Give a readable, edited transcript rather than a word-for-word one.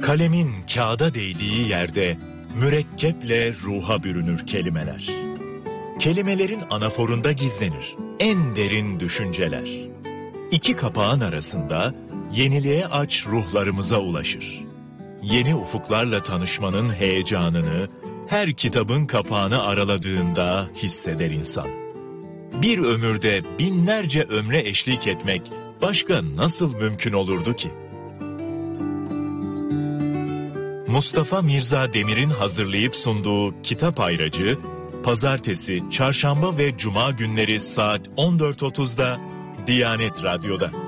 Kalemin kağıda değdiği yerde mürekkeple ruha bürünür kelimeler. Kelimelerin anaforunda gizlenir en derin düşünceler. İki kapağın arasında yeniliğe aç ruhlarımıza ulaşır. Yeni ufuklarla tanışmanın heyecanını her kitabın kapağını araladığında hisseder insan. Bir ömürde binlerce ömre eşlik etmek başka nasıl mümkün olurdu ki? Mustafa Mirza Demir'in hazırlayıp sunduğu Kitap Ayracı, Pazartesi, Çarşamba ve Cuma günleri saat 14.30'da Diyanet Radyo'da.